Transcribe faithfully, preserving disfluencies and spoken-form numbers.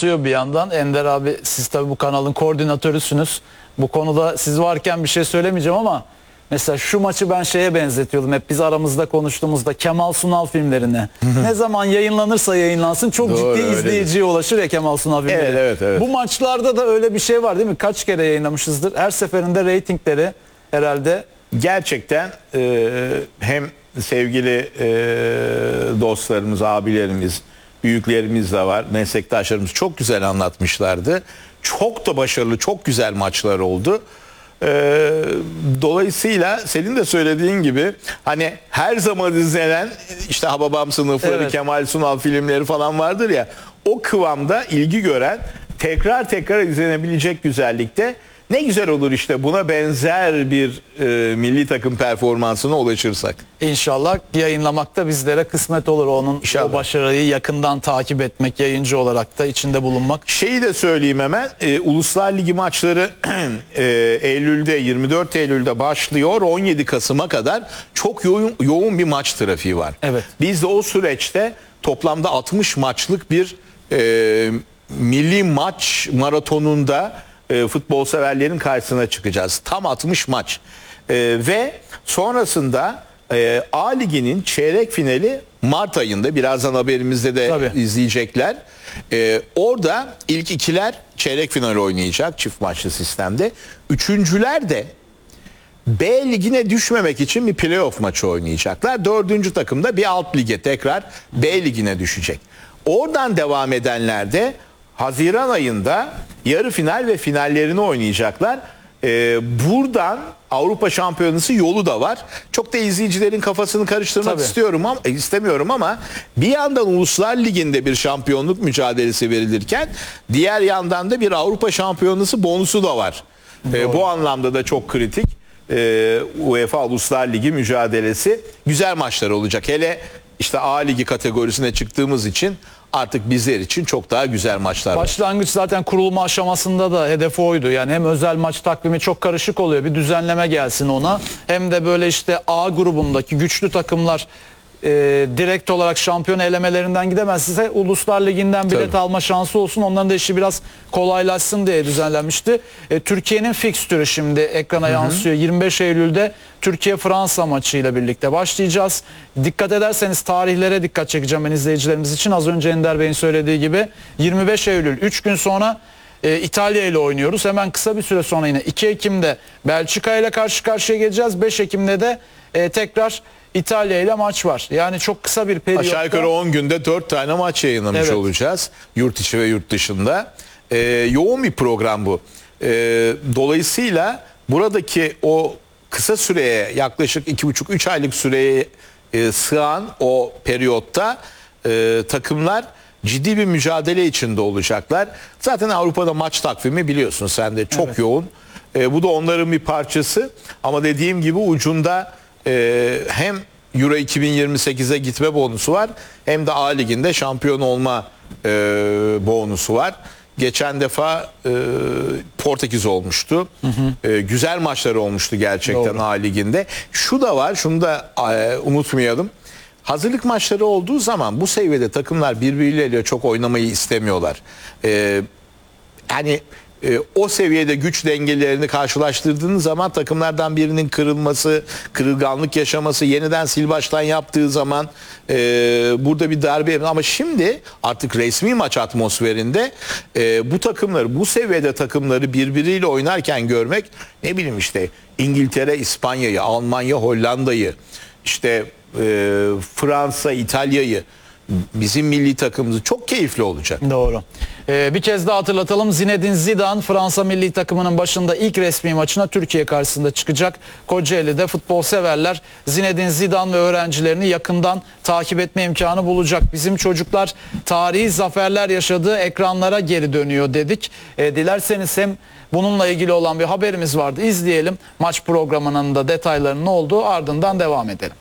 yansıyor bir yandan. Ender abi, siz tabii bu kanalın koordinatörüsünüz. Bu konuda siz varken bir şey söylemeyeceğim ama mesela şu maçı ben şeye benzetiyorum. Hep biz aramızda konuştuğumuzda Kemal Sunal filmlerine. Ne zaman yayınlanırsa yayınlansın çok Doğru, ciddi izleyiciye ulaşır ya Kemal Sunal filmleri. Evet, evet, evet. Bu maçlarda da öyle bir şey var değil mi? Kaç kere yayınlamışızdır. Her seferinde reytingleri herhalde. Gerçekten e, hem sevgili e, dostlarımız, abilerimiz, büyüklerimiz de var, meslektaşlarımız çok güzel anlatmışlardı. Çok da başarılı, çok güzel maçlar oldu. Ee, dolayısıyla senin de söylediğin gibi hani her zaman izlenen işte Hababam sınıfları, Evet. Kemal Sunal filmleri falan vardır ya, o kıvamda ilgi gören, tekrar tekrar izlenebilecek güzellikte. Ne güzel olur işte buna benzer bir e, milli takım performansına ulaşırsak. İnşallah yayınlamakta bizlere kısmet olur. Onun İnşallah. o başarıyı yakından takip etmek, yayıncı olarak da içinde bulunmak. Şeyi de söyleyeyim hemen, e, Uluslar Ligi maçları e, Eylül'de, yirmi dört Eylül'de başlıyor, on yedi Kasım'a kadar çok yoğun, yoğun bir maç trafiği var. Evet. Biz de o süreçte toplamda altmış maçlık bir e, milli maç maratonunda e, futbol severlerin karşısına çıkacağız. Tam altmış maç. E, ve sonrasında e, A Ligi'nin çeyrek finali Mart ayında, birazdan haberimizde de Tabii. izleyecekler. Ee, orada ilk ikiler çeyrek final oynayacak çift maçlı sistemde. Üçüncüler de B ligine düşmemek için bir playoff maçı oynayacaklar. Dördüncü takım da bir alt lige, tekrar B ligine düşecek. Oradan devam edenler de Haziran ayında yarı final ve finallerini oynayacaklar. Ee, buradan Avrupa Şampiyonası yolu da var. Çok da izleyicilerin kafasını karıştırmak Tabii. istiyorum ama istemiyorum ama bir yandan Uluslar Ligi'nde bir şampiyonluk mücadelesi verilirken diğer yandan da bir Avrupa Şampiyonası bonusu da var. Ee, bu anlamda da çok kritik. Ee, UEFA Uluslar Ligi mücadelesi güzel maçlar olacak. Hele işte A Ligi kategorisine çıktığımız için artık bizler için çok daha güzel maçlar var. Başlangıç zaten kurulma aşamasında da hedefi oydu. Yani hem özel maç takvimi çok karışık oluyor. Bir düzenleme gelsin ona. Hem de böyle işte A grubundaki güçlü takımlar e, direkt olarak şampiyon elemelerinden gidemezse Uluslar Ligi'nden bilet Tabii. alma şansı olsun. Onların da işi biraz kolaylaşsın diye düzenlenmişti. E, Türkiye'nin fikstürü şimdi ekrana Hı-hı. yansıyor. yirmi beş Eylül'de Türkiye-Fransa maçıyla birlikte başlayacağız. Dikkat ederseniz tarihlere dikkat çekeceğim ben izleyicilerimiz için. Az önce Ender Bey'in söylediği gibi yirmi beş Eylül üç gün sonra e, İtalya ile oynuyoruz. Hemen kısa bir süre sonra yine iki Ekim'de Belçika ile karşı karşıya geleceğiz. beş Ekim'de de e, tekrar İtalya ile maç var. Yani çok kısa bir periyotta. Aşağı yukarı on günde dört tane maç yayınlamış Evet. olacağız. Yurt içi ve yurt dışında. Ee, yoğun bir program bu. Ee, dolayısıyla buradaki o kısa süreye, yaklaşık iki buçuk üç aylık süreye e, sığan o periyotta e, takımlar ciddi bir mücadele içinde olacaklar. Zaten Avrupa'da maç takvimi biliyorsun sen de çok evet. yoğun. E, bu da onların bir parçası. Ama dediğim gibi ucunda e, hem Euro iki bin yirmi sekize gitme bonusu var, hem de A Ligi'nde şampiyon olma e, bonusu var. Geçen defa e, Portekiz olmuştu. Hı hı. E, güzel maçları olmuştu gerçekten Doğru. A Ligi'nde. Şu da var, şunu da e, unutmayalım. Hazırlık maçları olduğu zaman bu seviyede takımlar birbirleriyle çok oynamayı istemiyorlar. E, yani e, o seviyede güç dengelerini karşılaştırdığınız zaman takımlardan birinin kırılması, kırılganlık yaşaması, yeniden sil baştan yaptığı zaman e, burada bir darbe. Ama şimdi artık resmi maç atmosferinde e, bu takımları, bu seviyede takımları birbiriyle oynarken görmek, ne bileyim işte İngiltere, İspanya'yı, Almanya, Hollanda'yı, işte e, Fransa, İtalya'yı, bizim milli takımımız çok keyifli olacak. Doğru. Ee, bir kez daha hatırlatalım. Zinedine Zidane Fransa milli takımının başında ilk resmi maçına Türkiye karşısında çıkacak. Kocaeli'de futbol severler Zinedine Zidane ve öğrencilerini yakından takip etme imkanı bulacak. Bizim çocuklar tarihi zaferler yaşadığı ekranlara geri dönüyor dedik. Ee, dilerseniz hem bununla ilgili olan bir haberimiz vardı. İzleyelim. Maç programının da detaylarının olduğu, ardından devam edelim.